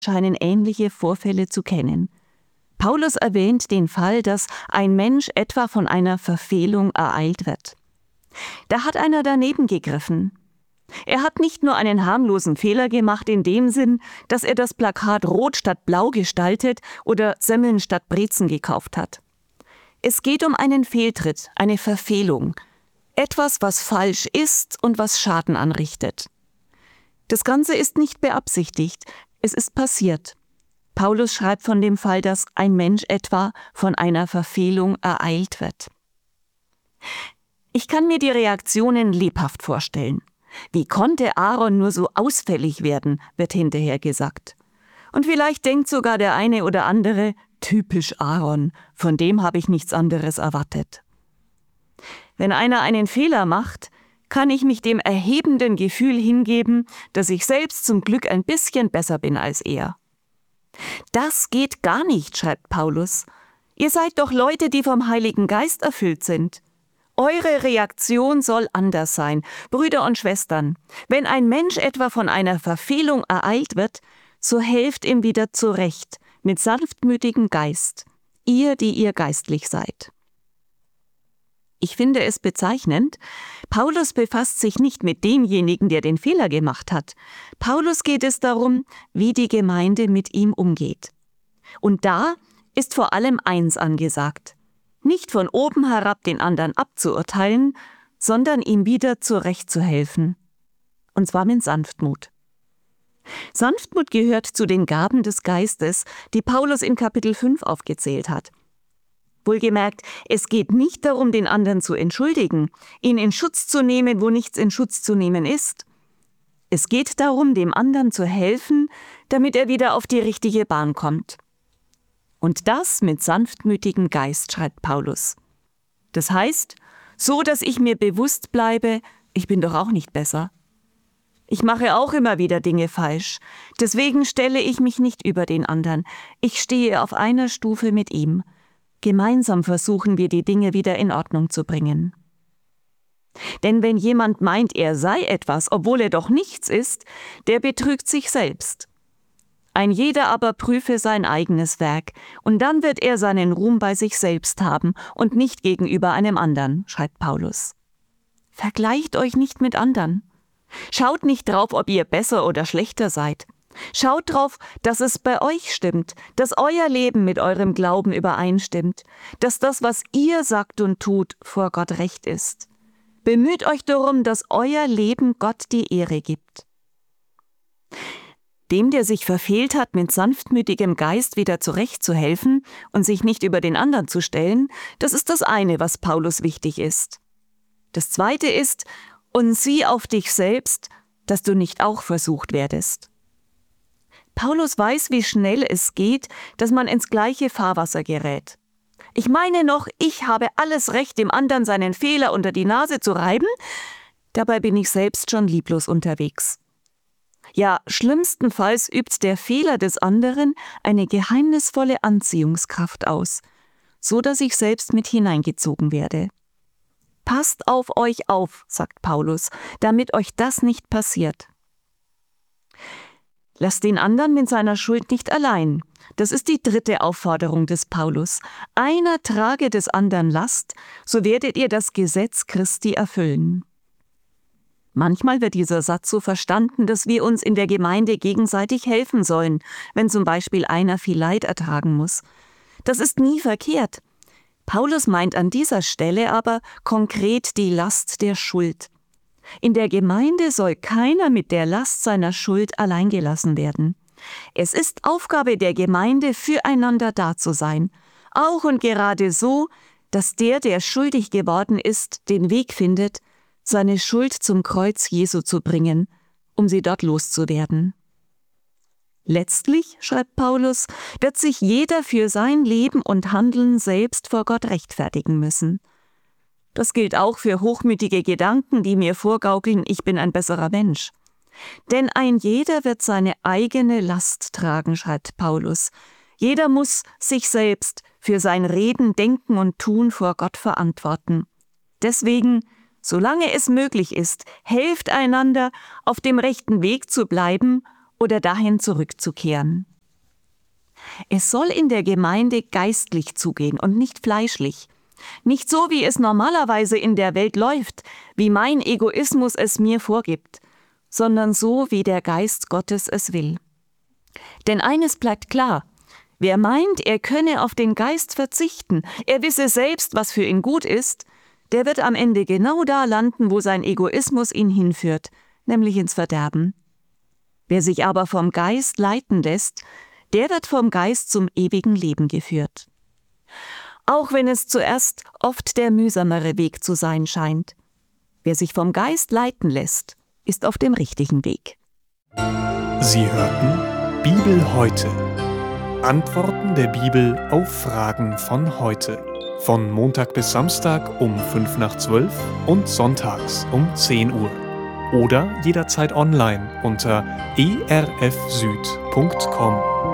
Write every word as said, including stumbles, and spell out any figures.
scheinen ähnliche Vorfälle zu kennen. Paulus erwähnt den Fall, dass ein Mensch etwa von einer Verfehlung ereilt wird. Da hat einer daneben gegriffen. Er hat nicht nur einen harmlosen Fehler gemacht in dem Sinn, dass er das Plakat rot statt blau gestaltet oder Semmeln statt Brezen gekauft hat. Es geht um einen Fehltritt, eine Verfehlung. Etwas, was falsch ist und was Schaden anrichtet. Das Ganze ist nicht beabsichtigt, es ist passiert. Paulus schreibt von dem Fall, dass ein Mensch etwa von einer Verfehlung ereilt wird. Ich kann mir die Reaktionen lebhaft vorstellen. Wie konnte Aaron nur so ausfällig werden, wird hinterher gesagt. Und vielleicht denkt sogar der eine oder andere, typisch Aaron, von dem habe ich nichts anderes erwartet. Wenn einer einen Fehler macht, kann ich mich dem erhebenden Gefühl hingeben, dass ich selbst zum Glück ein bisschen besser bin als er. Das geht gar nicht, schreibt Paulus. Ihr seid doch Leute, die vom Heiligen Geist erfüllt sind. Eure Reaktion soll anders sein, Brüder und Schwestern. Wenn ein Mensch etwa von einer Verfehlung ereilt wird, so helft ihm wieder zurecht, mit sanftmütigem Geist, ihr, die ihr geistlich seid. Ich finde es bezeichnend, Paulus befasst sich nicht mit demjenigen, der den Fehler gemacht hat. Paulus geht es darum, wie die Gemeinde mit ihm umgeht. Und da ist vor allem eins angesagt: Nicht von oben herab den anderen abzuurteilen, sondern ihm wieder zurechtzuhelfen. Und zwar mit Sanftmut. Sanftmut gehört zu den Gaben des Geistes, die Paulus in Kapitel fünf aufgezählt hat. Wohlgemerkt, es geht nicht darum, den anderen zu entschuldigen, ihn in Schutz zu nehmen, wo nichts in Schutz zu nehmen ist. Es geht darum, dem anderen zu helfen, damit er wieder auf die richtige Bahn kommt. Und das mit sanftmütigem Geist, schreibt Paulus. Das heißt, so dass ich mir bewusst bleibe, ich bin doch auch nicht besser. Ich mache auch immer wieder Dinge falsch. Deswegen stelle ich mich nicht über den anderen. Ich stehe auf einer Stufe mit ihm. Gemeinsam versuchen wir, die Dinge wieder in Ordnung zu bringen. Denn wenn jemand meint, er sei etwas, obwohl er doch nichts ist, der betrügt sich selbst. Ein jeder aber prüfe sein eigenes Werk, und dann wird er seinen Ruhm bei sich selbst haben und nicht gegenüber einem anderen, schreibt Paulus. Vergleicht euch nicht mit anderen. Schaut nicht drauf, ob ihr besser oder schlechter seid. Schaut drauf, dass es bei euch stimmt, dass euer Leben mit eurem Glauben übereinstimmt, dass das, was ihr sagt und tut, vor Gott recht ist. Bemüht euch darum, dass euer Leben Gott die Ehre gibt. Dem, der sich verfehlt hat, mit sanftmütigem Geist wieder zurechtzuhelfen und sich nicht über den anderen zu stellen, das ist das eine, was Paulus wichtig ist. Das zweite ist, und sieh auf dich selbst, dass du nicht auch versucht werdest. Paulus weiß, wie schnell es geht, dass man ins gleiche Fahrwasser gerät. Ich meine noch, ich habe alles Recht, dem anderen seinen Fehler unter die Nase zu reiben, dabei bin ich selbst schon lieblos unterwegs. Ja, schlimmstenfalls übt der Fehler des anderen eine geheimnisvolle Anziehungskraft aus, so dass ich selbst mit hineingezogen werde. Passt auf euch auf, sagt Paulus, damit euch das nicht passiert. Lasst den anderen mit seiner Schuld nicht allein. Das ist die dritte Aufforderung des Paulus. Einer trage des anderen Last, so werdet ihr das Gesetz Christi erfüllen. Manchmal wird dieser Satz so verstanden, dass wir uns in der Gemeinde gegenseitig helfen sollen, wenn zum Beispiel einer viel Leid ertragen muss. Das ist nie verkehrt. Paulus meint an dieser Stelle aber konkret die Last der Schuld. In der Gemeinde soll keiner mit der Last seiner Schuld alleingelassen werden. Es ist Aufgabe der Gemeinde, füreinander da zu sein, auch und gerade so, dass der, der schuldig geworden ist, den Weg findet, seine Schuld zum Kreuz Jesu zu bringen, um sie dort loszuwerden. Letztlich, schreibt Paulus, wird sich jeder für sein Leben und Handeln selbst vor Gott rechtfertigen müssen. Das gilt auch für hochmütige Gedanken, die mir vorgaukeln, ich bin ein besserer Mensch. Denn ein jeder wird seine eigene Last tragen, schreibt Paulus. Jeder muss sich selbst für sein Reden, Denken und Tun vor Gott verantworten. Deswegen, solange es möglich ist, helft einander, auf dem rechten Weg zu bleiben oder dahin zurückzukehren. Es soll in der Gemeinde geistlich zugehen und nicht fleischlich. Nicht so, wie es normalerweise in der Welt läuft, wie mein Egoismus es mir vorgibt, sondern so, wie der Geist Gottes es will. Denn eines bleibt klar: Wer meint, er könne auf den Geist verzichten, er wisse selbst, was für ihn gut ist, der wird am Ende genau da landen, wo sein Egoismus ihn hinführt, nämlich ins Verderben. Wer sich aber vom Geist leiten lässt, der wird vom Geist zum ewigen Leben geführt. Auch wenn es zuerst oft der mühsamere Weg zu sein scheint. Wer sich vom Geist leiten lässt, ist auf dem richtigen Weg. Sie hörten Bibel heute. Antworten der Bibel auf Fragen von heute. Von Montag bis Samstag um fünf nach zwölf und sonntags um zehn Uhr. Oder jederzeit online unter e r f süd punkt com.